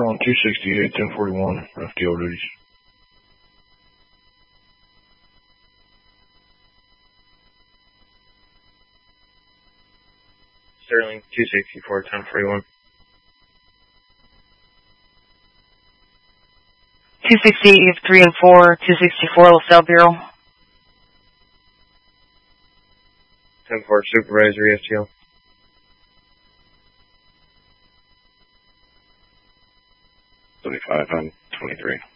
on 268, 1041, FTO duties. Sterling 264, 1041. 268, you have 3 and 4, 264, LaSalle Bureau. 10-4, supervisory FTO. $75 on 23.